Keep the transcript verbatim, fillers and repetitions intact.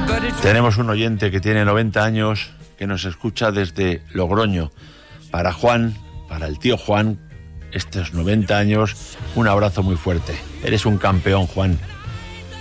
Tenemos un oyente que tiene noventa años, que nos escucha desde Logroño. Para Juan, para el tío Juan, estos noventa años, un abrazo muy fuerte. Eres un campeón, Juan.